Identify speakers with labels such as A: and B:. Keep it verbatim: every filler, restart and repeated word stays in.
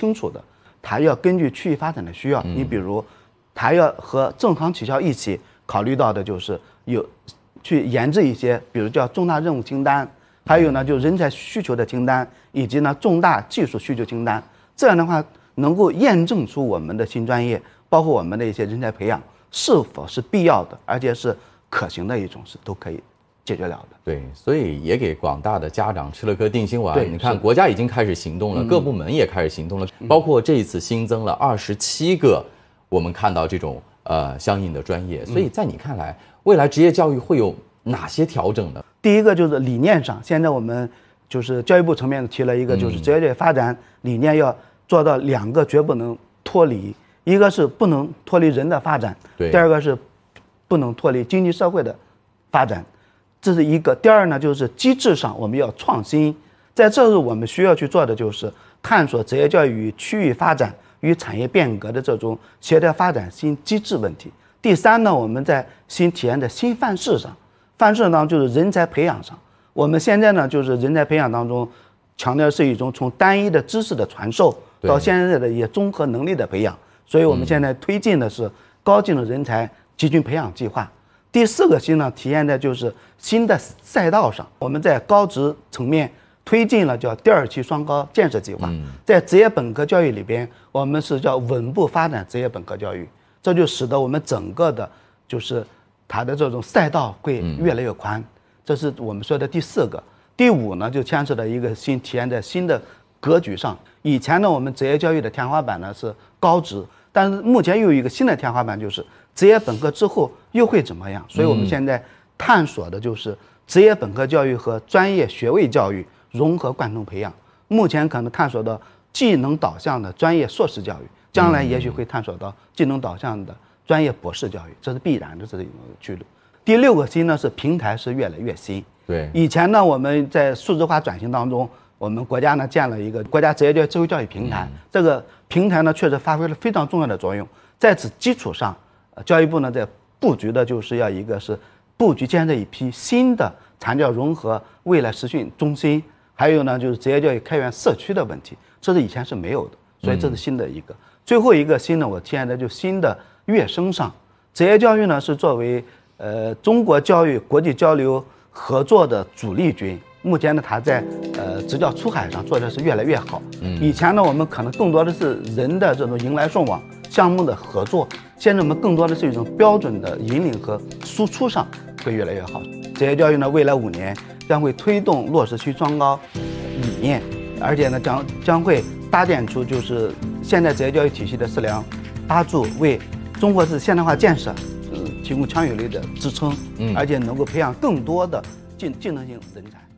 A: 清楚的，它要根据区域发展的需要，你比如，它要和政行体校一起考虑到的就是有去研制一些，比如叫重大任务清单，还有呢就人才需求的清单，以及呢重大技术需求清单。这样的话，能够验证出我们的新专业，包括我们的一些人才培养是否是必要的，而且是可行的一种，是都可以解决了的。
B: 对，所以也给广大的家长吃了颗定心丸。
A: 对，
B: 你看国家已经开始行动了，各部门也开始行动了，包括这一次新增了二十七个，我们看到这种呃相应的专业。所以在你看来，未来职业教育会有哪些调整呢？
A: 第一个就是理念上，现在我们就是教育部层面提了一个，就是职业教育发展理念要做到两个绝不能脱离，一个是不能脱离人的发展，第二个是不能脱离经济社会的发展，这是一个。第二呢，就是机制上我们要创新，在这是我们需要去做的，就是探索职业教育与区域发展与产业变革的这种协调发展新机制问题。第三呢，我们在新体验的新范式上，范式呢就是人才培养上，我们现在呢就是人才培养当中强调是一种从单一的知识的传授到现在的一些综合能力的培养，所以我们现在推进的是高技能人才集群培养计划。第四个新呢，体现在就是新的赛道上，我们在高职层面推进了叫第二期双高建设计划，在职业本科教育里边，我们是叫稳步发展职业本科教育，这就使得我们整个的就是它的这种赛道会越来越宽，这是我们说的第四个。第五呢，就牵涉到一个新体现在新的格局上。以前呢，我们职业教育的天花板呢是高职，但是目前又有一个新的天花板，就是职业本科之后又会怎么样？所以我们现在探索的就是职业本科教育和专业学位教育融合贯通培养。目前可能探索到技能导向的专业硕士教育，将来也许会探索到技能导向的专业博士教育，这是必然的，这是一种去路。第六个新呢是平台是越来越新。
B: 对，
A: 以前呢我们在数字化转型当中，我们国家呢建了一个国家职业教育智慧教育平台，嗯、这个平台呢确实发挥了非常重要的作用。在此基础上，教育部呢在布局的就是要一个是布局建设一批新的产教融合未来实训中心，还有呢就是职业教育开源社区的问题，这是以前是没有的，所以这是新的一个。嗯、最后一个新呢，我体现的就新的跃升上，职业教育呢是作为呃中国教育国际交流合作的主力军。目前呢，它在呃职教出海上做的是越来越好。嗯，以前呢，我们可能更多的是人的这种迎来送往项目的合作，现在我们更多的是一种标准的引领和输出上会越来越好。职业教育呢，未来五年将会推动落实新双高理念，而且呢，将将会搭建出就是现代职业教育体系的四梁八柱，为中国式现代化建设呃提供强有力的支撑，嗯，而且能够培养更多的技技能性人才。